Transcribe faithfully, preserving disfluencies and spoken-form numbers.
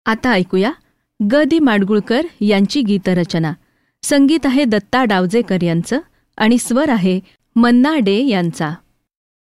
आता ऐकूया ग दि माडगुळकर यांची गीतरचना. संगीत आहे दत्ता डावजेकर यांचं आणि स्वर आहे मन्ना डे यांचा.